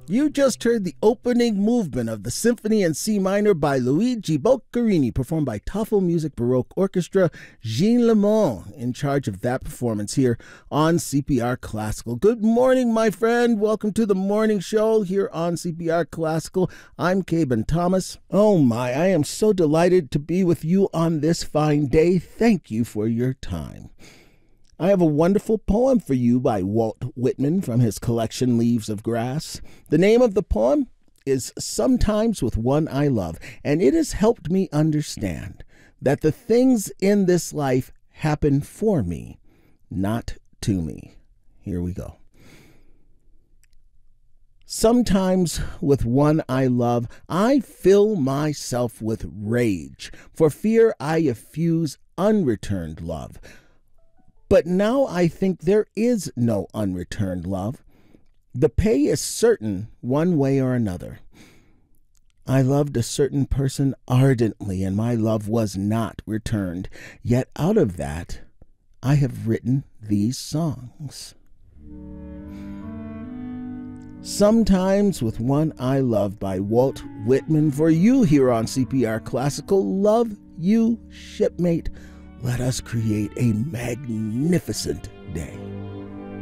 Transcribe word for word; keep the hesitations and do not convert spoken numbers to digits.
You just heard the opening movement of the Symphony in C minor by Luigi Boccherini, performed by Toffel Music Baroque Orchestra. Jean Lemon in charge of that performance here on C P R Classical. Good morning, my friend. Welcome to the morning show here on C P R Classical. I'm Caben Thomas. Oh my, I am so delighted to be with you on this fine day. Thank you for your time. I have a wonderful poem for you by Walt Whitman from his collection Leaves of Grass. The name of the poem is Sometimes with One I Love, and it has helped me understand that the things in this life happen for me, not to me. Here we go. Sometimes with one I love, I fill myself with rage, for fear I effuse unreturned love. But now I think there is no unreturned love. The pay is certain one way or another. I loved a certain person ardently, and my love was not returned. Yet out of that, I have written these songs. Sometimes with One I Love by Walt Whitman for you here on C P R Classical. Love you, shipmate. Let us create a magnificent day.